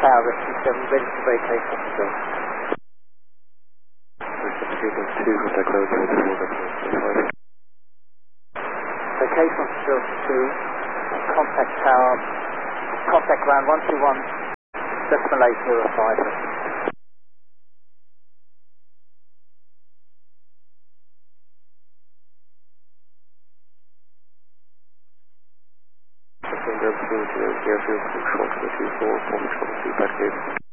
Tower, rescue 7, ready to vacate hospital. Rescue 2, contact ground 24, Vacate hospital 2, contact tower, contact ground 121, decimal 805. Airfield control 24, performance feedback data.